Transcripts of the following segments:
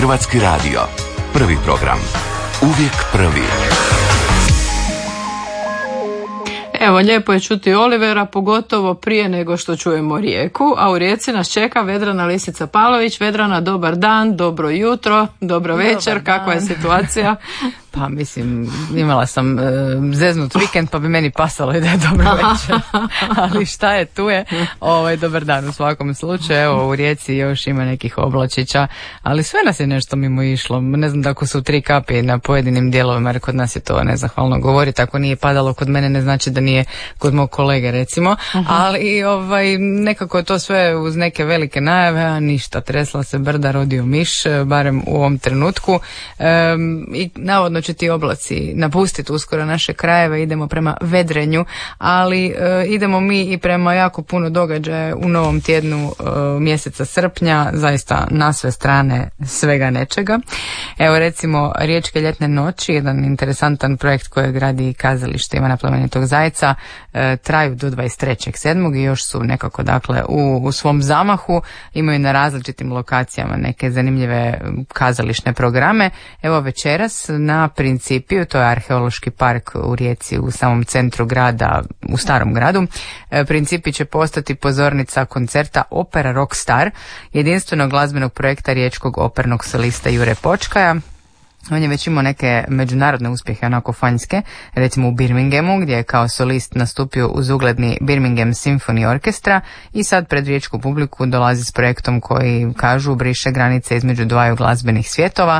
Hrvatski radio. Prvi program. Uvijek prvi. Evo, lijepo je čuti Olivera, pogotovo prije nego što čujemo Rijeku, a u Rijeci nas čeka Vedrana Lisica Pavlović. Vedrana, dobar dan, dobro jutro, dobro večer, kakva je situacija? Pa mislim, imala sam zeznut vikend, pa bi meni pasalo i da je dobro večer. Ali šta je, tu je. Dobar dan u svakom slučaju. Evo, u Rijeci još ima nekih oblačića, ali sve nas je nešto mimo išlo. Ne znam da ako su 3 kapi na pojedinim dijelovima, jer kod nas je to nezahvalno govoriti. Ako nije padalo kod mene, ne znači da nije kod mog kolege, recimo. Ali nekako je to sve uz neke velike najave, a ništa. Tresla se brda, rodio miš, barem u ovom trenutku. I navodno će ti oblaci napustiti uskoro naše krajeve, idemo prema vedrenju, ali idemo mi i prema jako puno događaja u novom tjednu mjeseca srpnja, zaista na sve strane svega nečega. Evo recimo Riječke ljetne noći, jedan interesantan projekt koji gradi kazalište Ivana Plemenitog Zajca, traju do 23.7. i još su nekako dakle u svom zamahu, imaju na različitim lokacijama neke zanimljive kazališne programe. Evo večeras na Principiju, to je arheološki park u Rijeci u samom centru grada, u starom gradu. Principi će postati pozornica koncerta Opera Rockstar, jedinstvenog glazbenog projekta riječkog opernog solista Jure Počkaja. On je već imao neke međunarodne uspjehe, onako fanjske, recimo u Birminghamu, gdje je kao solist nastupio uz ugledni Birmingham Symphony Orchestra i sad pred riječku publiku dolazi s projektom koji, kažu, briše granice između dvaju glazbenih svjetova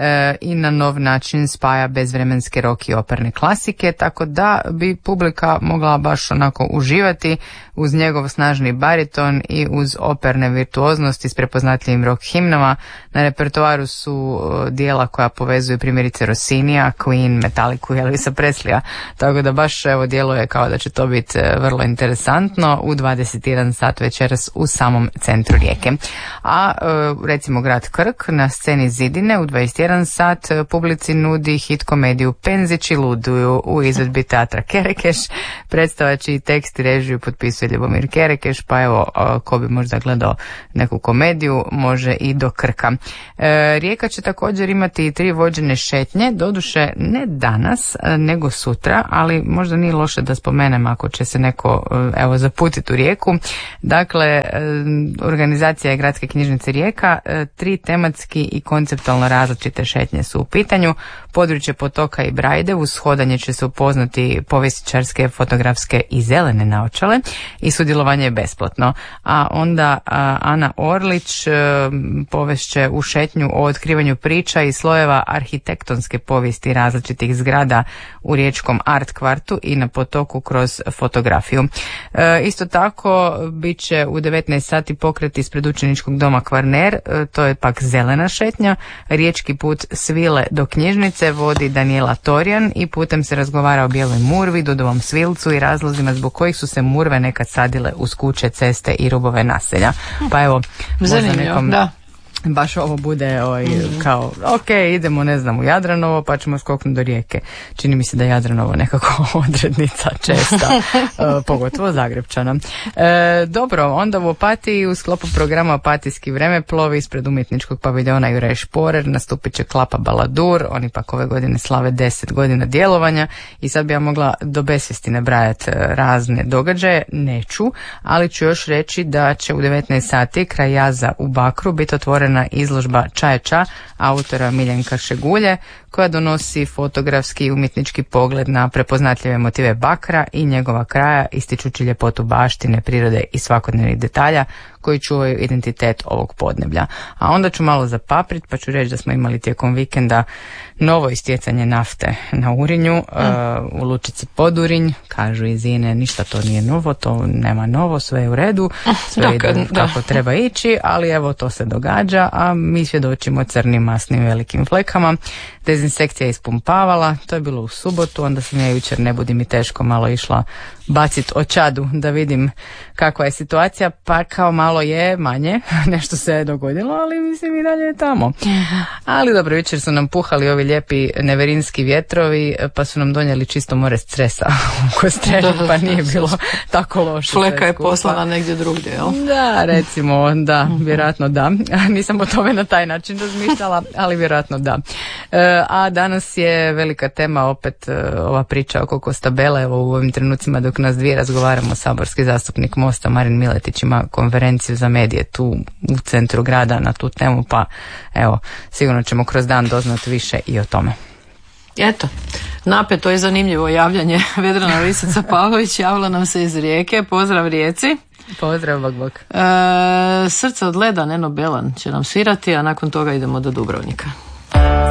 i na nov način spaja bezvremenske rock i operne klasike, tako da bi publika mogla baš onako uživati uz njegov snažni bariton i uz operne virtuoznosti s prepoznatljivim rock himnama. Na repertoaru su dijela koja povezuju primjerice Rossinija, Queen, Metallicu i Elvisa Presleya, tako da baš evo djeluje kao da će to biti vrlo interesantno u 21 sat večeras u samom centru Rijeke. A recimo grad Krk na sceni Zidine u 21 sat publici nudi hit komediju Penzići luduju u izvedbi teatra Kerekeš. Predstavači tekst i režiju potpisuje Ljubomir Kerekeš, pa evo ko bi možda gledao neku komediju može i do Krka. Rijeka će također imati 3 vođene šetnje, doduše ne danas nego sutra, ali možda nije loše da spomenem ako će se neko evo zaputiti u Rijeku. Dakle, organizacija je Gradske knjižnice Rijeka, 3 tematski i konceptualno različite šetnje su u pitanju. Područje Potoka i Brajde, uz hodanje će se upoznati povjesničarske, fotografske i zelene naočale i sudjelovanje je besplatno. A onda Ana Orlić povešće u šetnju o otkrivanju priča i slojeva arhitektonske povijesti različitih zgrada u riječkom art kvartu i na Potoku kroz fotografiju. Isto tako bit će u 19 sati pokret ispred učeničkog doma Kvarner, to je pak zelena šetnja. Riječki put Svile do knjižnice vodi Daniela Torjan i putem se razgovara o bijeloj murvi, Dudovom svilcu i razlozima zbog kojih su se murve nekad sadile uz kuće, ceste i rubove naselja. Pa evo, možda nekom... Da. Baš ovo bude kao, ok, idemo ne znam u Jadranovo pa ćemo skoknuti do Rijeke. Čini mi se da je Jadranovo nekako odrednica česta, pogotovo Zagrepčana. Dobro, onda u Opatiji u sklopu programa Opatijski vremeplov ispred umjetničkog paviljona Juraj Šporer nastupit će Klapa Baladur. Oni pak ove godine slave 10 godina djelovanja i sad bi ja mogla do besvijesti nabrajati razne događaje, neću, ali ću još reći da će u 19 sati kraj Jaza u Bakru biti otvorena izložba Čajeća autora Miljenka Šegulje, koja donosi fotografski i umjetnički pogled na prepoznatljive motive Bakra i njegova kraja, ističući ljepotu baštine, prirode i svakodnevnih detalja koji čuvaju identitet ovog podneblja. A onda ću malo zapaprit pa ću reći da smo imali tijekom vikenda novo istjecanje nafte na Urinju, u lučici Podurinj. Kažu iz INE, ništa to nije novo, to nema novo, sve je u redu, sve ide kako treba ići, ali evo to se događa, a mi svjedočimo crnim masnim velikim flekama. dezinsekcija ispumpavala, to je bilo u subotu, onda sam ja jučer, ne budi mi teško, malo išla bacit očadu da vidim kakva je situacija, pa kao malo je manje, nešto se je dogodilo, ali mislim i dalje je tamo. Ali dobro, jučer su nam puhali ovi lijepi neverinski vjetrovi, pa su nam donijeli čisto more stresa u Kostrenu, pa nije bilo tako loše. Fleka je poslana negdje drugdje, jel? Da, recimo, da, vjerojatno da. Nisam o tome na taj način razmišljala, ali vjerojatno da. A danas je velika tema opet ova priča oko Kostabele. Evo u ovim trenucima dok nas dvije razgovaramo, saborski zastupnik Mosta Marin Miletić ima konferenciju za medije tu u centru grada na tu temu, pa evo, sigurno ćemo kroz dan doznati više i o tome. Eto, napeto i zanimljivo javljanje. Vedrana Lisica Pavlović javila nam se iz Rijeke. Pozdrav Rijeci. Pozdrav, bog. Srce od leda, Neno Belan će nam svirati, a nakon toga idemo do Dubrovnika.